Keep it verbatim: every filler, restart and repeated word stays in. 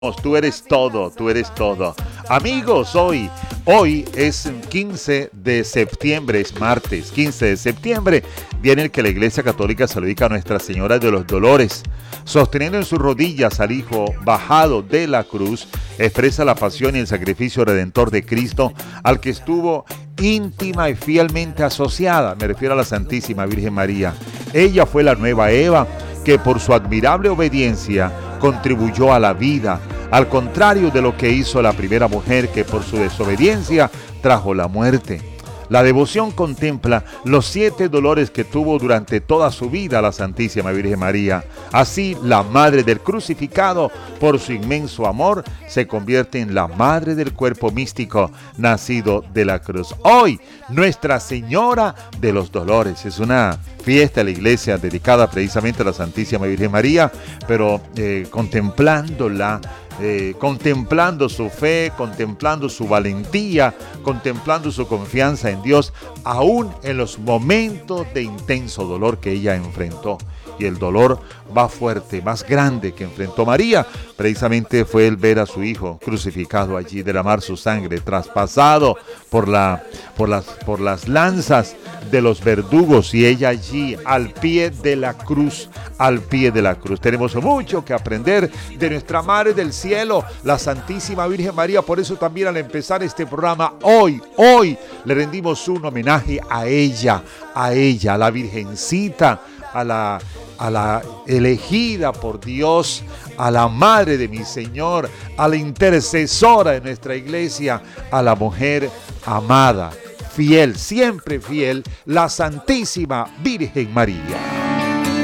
Tú eres todo, tú eres todo. Amigos, hoy, hoy es quince de septiembre, es martes, quince de septiembre, día en el que la Iglesia Católica se lo dedica a Nuestra Señora de los Dolores. Sosteniendo en sus rodillas al Hijo bajado de la cruz, expresa la pasión y el sacrificio redentor de Cristo, al que estuvo íntima y fielmente asociada. Me refiero a la Santísima Virgen María. Ella fue la nueva Eva, que por su admirable obediencia contribuyó a la vida, al contrario de lo que hizo la primera mujer, que por su desobediencia trajo la muerte. La devoción contempla los siete dolores que tuvo durante toda su vida la Santísima Virgen María. Así, la Madre del Crucificado, por su inmenso amor, se convierte en la Madre del cuerpo místico nacido de la cruz. Hoy, Nuestra Señora de los Dolores. Es una fiesta de la iglesia dedicada precisamente a la Santísima Virgen María, pero eh, contemplándola, Eh, contemplando su fe, contemplando su valentía, contemplando su confianza en Dios, aún en los momentos de intenso dolor que ella enfrentó. Y el dolor más fuerte, más grande que enfrentó María, precisamente fue el ver a su hijo crucificado allí, derramar su sangre, traspasado por, la, por, las, por las lanzas de los verdugos, y ella allí al pie de la cruz, al pie de la cruz. Tenemos mucho que aprender de nuestra Madre del Cielo, la Santísima Virgen María. Por eso también, al empezar este programa, hoy, hoy le rendimos un homenaje a ella, a ella, a la Virgencita, a la, a la elegida por Dios, a la Madre de mi Señor, a la intercesora de nuestra iglesia, a la mujer amada, fiel, siempre fiel, la Santísima Virgen María.